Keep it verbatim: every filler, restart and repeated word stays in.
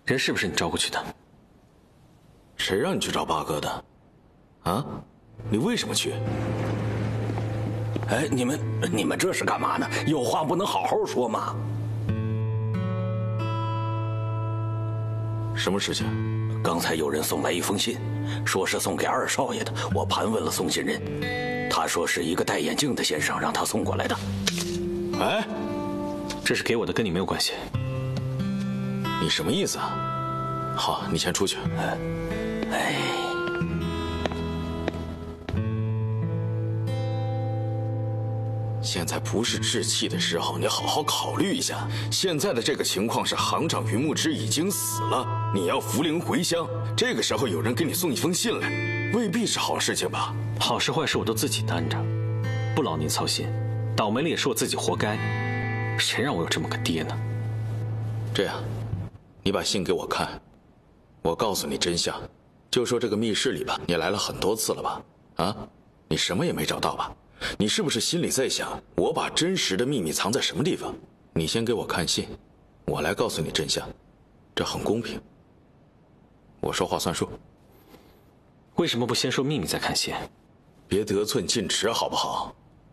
人是不是你招过去的？ 谁让你去找八哥的？啊？你为什么去？ 哎，你们你们这是干嘛呢？有话不能好好说吗？ 什么事情？ 刚才有人送来一封信，说是送给二少爷的。我盘问了送信人，他说是一个戴眼镜的先生让他送过来的。 哎， 这是给我的，跟你没有关系。 你什么意思啊？好，你先出去。 哎， 现在不是置气的时候，你好好考虑一下。现在的这个情况是行长云木之已经死了，你要扶灵回乡，这个时候有人给你送一封信来，未必是好事情吧？ 好事坏事我都自己担着，不劳您操心。倒霉了也是我自己活该，谁让我有这么个爹呢？ 这样，你把信给我看，我告诉你真相。就说这个密室里吧，你来了很多次了吧？啊，你什么也没找到吧？你是不是心里在想，我把真实的秘密藏在什么地方？你先给我看信，我来告诉你真相，这很公平。我说话算数。 为什么不先说秘密再看信？ 别得寸进尺好不好？